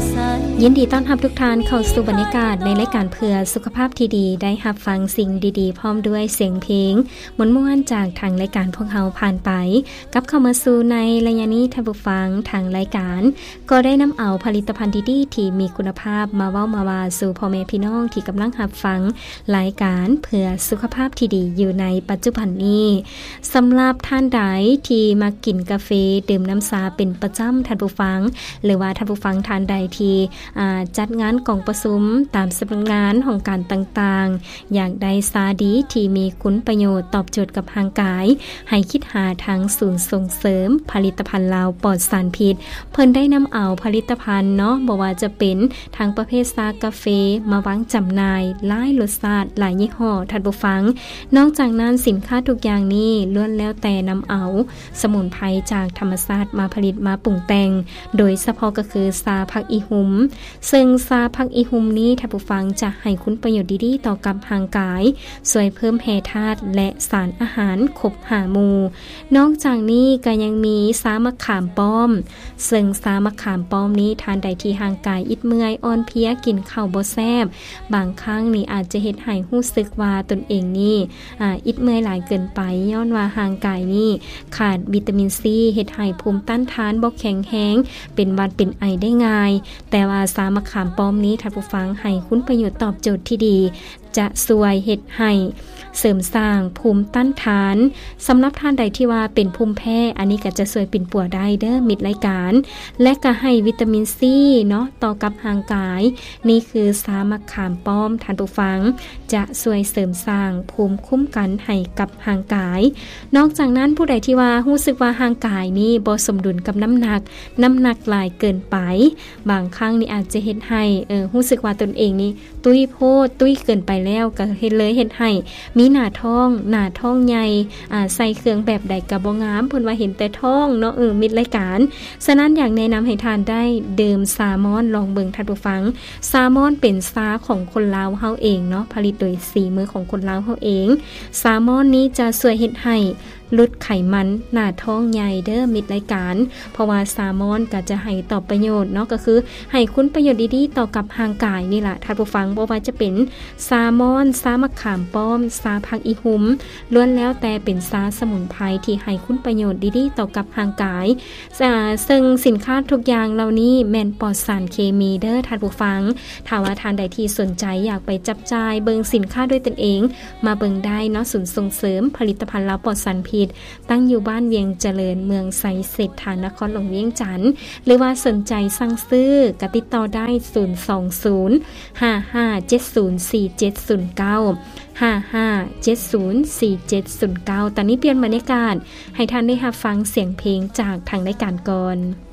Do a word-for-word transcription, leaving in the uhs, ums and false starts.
ยินดีต้อนรับทุกท่านเข้าสู่บรรยากาศในรายการเพื่อสุขภาพที่ดีได้รับฟังสิ่งดีๆพร้อมด้วยเสียงเพลงม่วนๆจากทางรายการพวกเราผ่านไปกับเข้ามาสู่ในระยะนี้ท่านผู้ฟังทางรายการก็ได้นำเอาผลิตภัณฑ์ดีๆที่มีคุณภาพมาเว้ามาว่าสู่พ่อแม่พี่น้องที่กำลังรับฟังรายการเพื่อสุขภาพที่ดีอยู่ในปัจจุบันนี้สำหรับท่านใดที่มากินกาแฟดื่มน้ำชาเป็นประจำท่านผู้ฟังหรือว่าท่านผู้ฟังท่านใดที่จัดงานกองประชุมตามสำนักงานของการต่างๆอยากได้ซาดีที่มีคุณประโยชน์ตอบโจทย์กับร่างกายให้คิดหาทางศูนย์ส่งเสริมผลิตภัณฑ์ลาวปลอดสารพิษเพิ่นได้นำเอาผลิตภัณฑ์เนาะบ่ว่าจะเป็นทางประเภทซากาแฟมาวางจำหน่ายหลายรสชาติหลายยี่ห้อท่านผู้ฟังนอกจากนั้นสินค้าทุกอย่างนี้ล้วนแล้วแต่นำเอาสมุนไพรจากธรรมชาติมาผลิตมาปรุงแต่งโดยเฉพาะก็คือซาผักอีหุมซึ่งซาผักอีหุมนี้ท่านผู้ฟังจะให้คุณประโยชน์ดีๆต่อกับร่างกายช่วยเพิ่มแร่ธาตุและสารอาหารครบห้าหมู่นอกจากนี้ก็ยังมีซามะขามป้อมซึ่งซามะขามป้อมนี้ทานได้ที่ร่างกายอิดเมื่อยอ่อนเพลียกินข้าวบ่แซ่บบางครั้งนี่อาจจะเฮ็ดให้รู้สึกว่าตนเองนี่อ่าอิดเมื่อยหลายเกินไปย้อนว่าร่างกายนี่ขาดวิตามินซีเฮ็ดให้ภูมิต้านทานบ่แข็งแรงเป็นหวัดเป็นไอได้ง่ายแต่ว่าซามะขามป้อมนี้ท่านผู้ฟังให้คุณประโยชน์ตอบโจทย์ที่ดีจะช่วยเฮ็ดให้เสริมสร้างภูมิต้านทานสำหรับท่านใดที่ว่าเป็นภูมิแพ้อันนี้ก็จะช่วยปิ่นปัวได้เด้อมิตรรายการและก็ให้วิตามินซีเนาะต่อกับร่างกายนี่คือซามะขามป้อมท่านผู้ฟังจะช่วยเสริมสร้างภูมิคุ้มกันให้กับร่างกายนอกจากนั้นผู้ใดที่ว่ารู้สึกว่าร่างกายนี่บ่สมดุลกับน้ำหนักน้ำหนักหลายเกินไปบางครั้งนี่อาจจะเฮ็ดให้เออรู้สึกว่าตนเองนี่ตุ้ยโพดตุ้ยเกินไปแล้วก็เฮ็ดเลยเฮ็ดให้มีหน้าท้องหน้าท้องใหญ่อ่าใส่เครื่องแบบใดก็บ่งามเพิ่นว่าเห็นแต่ท้องเนาะเออมิตรรายการฉะนั้นอยากแนะนำให้ทานได้ดื่มซามอนลองเบิ่งท่านผู้ฟังซามอนเป็นซาของคนลาวเฮาเองเนาะผลิตโดยสีมือของคนลาวเฮาเองซามอนนี้จะช่วยเฮ็ดให้ลดไขมันหน้าท้องใหญ่เด้อมิตรรายการเพราะว่าซามอนก็จะให้ตอบประโยชน์เนาะก็คือให้คุณประโยชน์ดีๆต่อกับร่างกายนี่ล่ะท่านผู้ฟังบ่ว่าจะเป็นซามอนซามะขามป้อมซาผักอีหุมล้วนแล้วแต่เป็นซาสมุนไพรที่ให้คุณประโยชน์ดีๆต่อกับร่างกายซึ่งสินค้าทุกอย่างเหล่านี้แม่นปลอดสารเคมีเด้อท่านผู้ฟังถ้าว่าท่านใดที่สนใจอยากไปจับจ่ายเบิ่งสินค้าด้วยตนเองมาเบิ่งได้เนาะศูนย์ส่งเสริมผลิตภัณฑ์ลาวปลอดสารพิษตั้งอยู่บ้านเวียงเจริญเมืองไสเศรษฐานครหลวงเวียงจันทน์หรือว่าสนใจสั่งซื้อกติดต่อได้ศูนย์ สอง ศูนย์ ห้า ห้า เจ็ด ศูนย์ สี่ เจ็ด ศูนย์ เก้า ห้า ห้า เจ็ด ศูนย์ สี่ เจ็ด ศูนย์ เก้าตอนนี้เปลี่ยนบรรยากาศให้ท่านได้รับฟังเสียงเพลงจากทางรายการก่อน